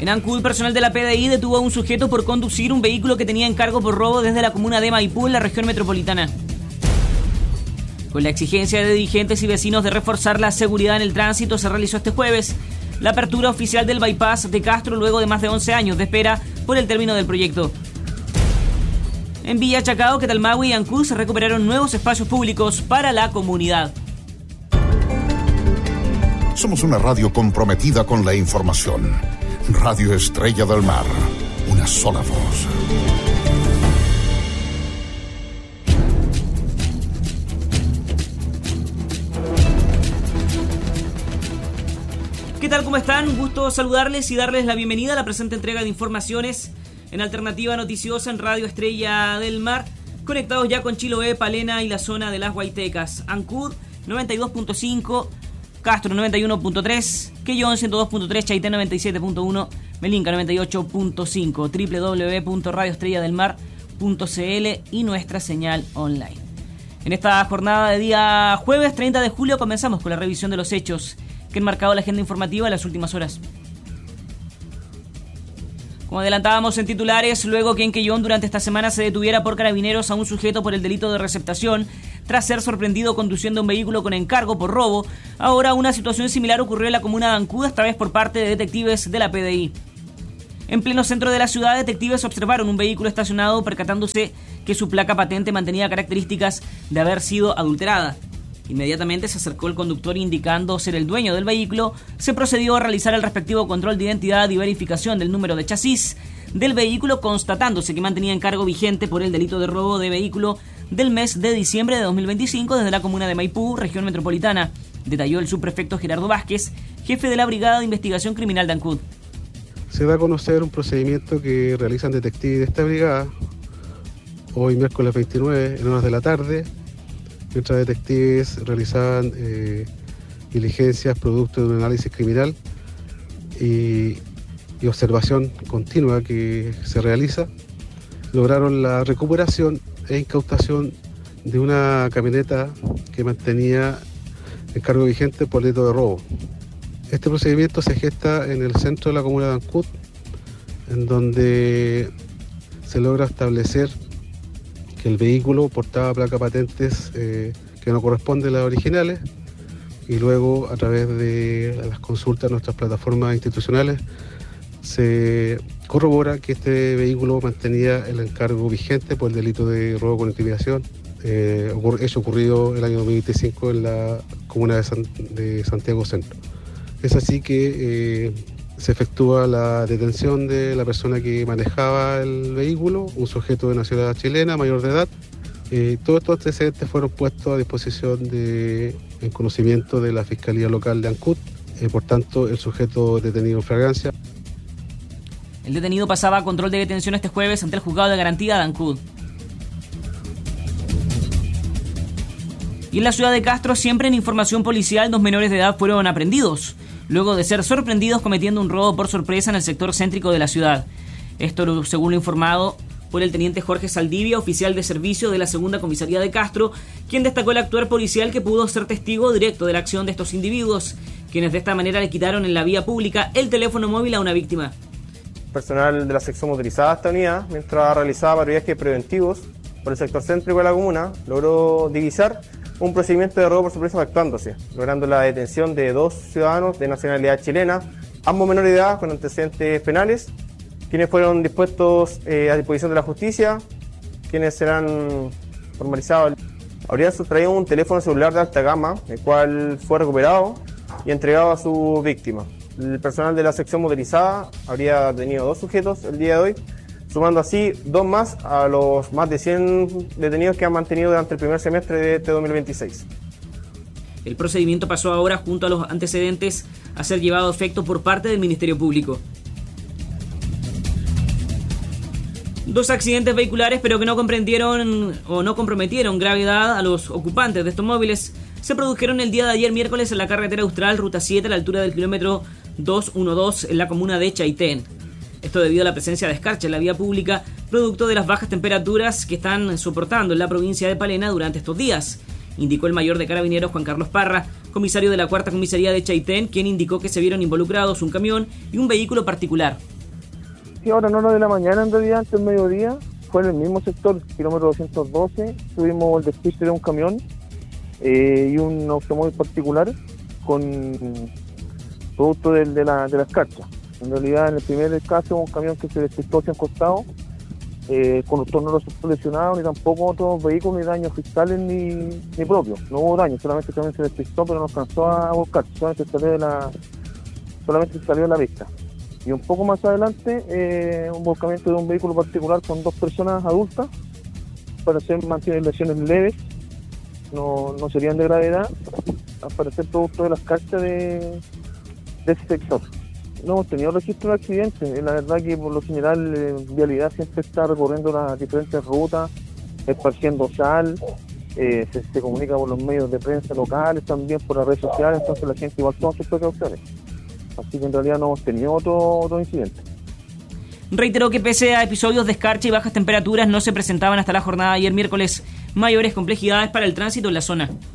En Ancud, personal de la PDI detuvo a un sujeto por conducir un vehículo que tenía encargo por robo desde la comuna de Maipú, en la región metropolitana. Con la exigencia de dirigentes y vecinos de reforzar la seguridad en el tránsito, se realizó este jueves la apertura oficial del bypass de Castro luego de más de 11 años de espera por el término del proyecto. En Villa Chacao, Quetalmahue y Ancud se recuperaron nuevos espacios públicos para la comunidad. Somos una radio comprometida con la información. Radio Estrella del Mar. Una sola voz. ¿Qué tal? ¿Cómo están? Un gusto saludarles y darles la bienvenida a la presente entrega de informaciones en Alternativa Noticiosa en Radio Estrella del Mar. Conectados ya con Chiloé, Palena y la zona de las Huaytecas. Ancud 92.5, Castro 91.3, Quellón 102.3, Chaitén 97.1, Melinca 98.5, www.radioestrelladelmar.cl y nuestra señal online. En esta jornada de día jueves 30 de julio comenzamos con la revisión de los hechos que han marcado la agenda informativa de las últimas horas. Como adelantábamos en titulares, luego que en Quellón durante esta semana se detuviera por carabineros a un sujeto por el delito de receptación tras ser sorprendido conduciendo un vehículo con encargo por robo, ahora una situación similar ocurrió en la comuna de Ancud, esta vez por parte de detectives de la PDI. En pleno centro de la ciudad, detectives observaron un vehículo estacionado percatándose que su placa patente mantenía características de haber sido adulterada. Inmediatamente se acercó el conductor indicando ser el dueño del vehículo. Se procedió a realizar el respectivo control de identidad y verificación del número de chasis del vehículo, constatándose que mantenía encargo vigente por el delito de robo de vehículo del mes de diciembre de 2025 desde la comuna de Maipú, región metropolitana, detalló el subprefecto Gerardo Vázquez, jefe de la Brigada de Investigación Criminal de Ancud. Se da a conocer un procedimiento que realizan detectives de esta brigada hoy miércoles 29 en horas de la tarde, mientras detectives realizaban diligencias producto de un análisis criminal y observación continua que se realiza, lograron la recuperación e incautación de una camioneta que mantenía encargo vigente por delito de robo. Este procedimiento se gesta en el centro de la comuna de Ancud, en donde se logra establecer que el vehículo portaba placa patentes que no corresponden a las originales, y luego a través de las consultas a nuestras plataformas institucionales se corrobora que este vehículo mantenía el encargo vigente por el delito de robo con intimidación, hecho ocurrido el año 2025 en la comuna de Santiago Centro. Es así que se efectúa la detención de la persona que manejaba el vehículo, un sujeto de nacionalidad chilena, mayor de edad. Todos estos antecedentes fueron puestos a disposición en conocimiento de la Fiscalía Local de Ancud. Por tanto, el sujeto detenido en flagrancia. El detenido pasaba a control de detención este jueves ante el Juzgado de Garantía de Ancud. Y en la ciudad de Castro, siempre en información policial, 2 menores de edad fueron aprehendidos luego de ser sorprendidos cometiendo un robo por sorpresa en el sector céntrico de la ciudad. Esto según lo informado por el teniente Jorge Saldivia, oficial de servicio de la segunda comisaría de Castro, quien destacó el actuar policial que pudo ser testigo directo de la acción de estos individuos, quienes de esta manera le quitaron en la vía pública el teléfono móvil a una víctima. Personal de la sección motorizada de esta unidad, mientras realizaba patrullajes preventivos por el sector céntrico de la comuna, logró divisar un procedimiento de robo por sorpresa actuándose, logrando la detención de 2 ciudadanos de nacionalidad chilena, ambos menores de edad con antecedentes penales, quienes fueron dispuestos a disposición de la justicia, quienes serán formalizados. Habrían sustraído un teléfono celular de alta gama, el cual fue recuperado y entregado a su víctima. El personal de la sección motorizada habría tenido 2 sujetos el día de hoy, sumando así 2 más a los más de 100 detenidos que han mantenido durante el primer semestre de este 2026. El procedimiento pasó ahora, junto a los antecedentes, a ser llevado a efecto por parte del Ministerio Público. 2 accidentes vehiculares, pero que no comprometieron gravedad a los ocupantes de estos móviles, se produjeron el día de ayer miércoles en la carretera austral Ruta 7 a la altura del kilómetro 212 en la comuna de Chaitén. Esto debido a la presencia de escarcha en la vía pública, producto de las bajas temperaturas que están soportando en la provincia de Palena durante estos días, indicó el mayor de carabineros Juan Carlos Parra, comisario de la cuarta comisaría de Chaitén, quien indicó que se vieron involucrados un camión y un vehículo particular. Sí, ahora en horas de la mañana, en realidad, antes del mediodía, fue en el mismo sector, kilómetro 212, tuvimos el despiste de un camión y un automóvil particular con producto de las escarcha. En realidad, en el primer caso, un camión que se despistó hacia un costado, el conductor no resultó lesionado, ni tampoco otros vehículos, ni daños fiscales, ni propios. No hubo daño, solamente el camión se despistó, pero no alcanzó a volcar, solamente salió de la pista. Y un poco más adelante, un volcamiento de un vehículo particular con 2 personas adultas, para mantener lesiones leves, no serían de gravedad, al parecer producto de las escarcha de ese sector. No hemos tenido registro de accidentes. La verdad que por lo general Vialidad siempre está recorriendo las diferentes rutas, esparciendo sal, se comunica por los medios de prensa locales, también por las redes sociales, entonces la gente igual toma sus precauciones. Así que en realidad no hemos tenido otro incidente. Reiteró que pese a episodios de escarcha y bajas temperaturas no se presentaban hasta la jornada de ayer miércoles mayores complejidades para el tránsito en la zona.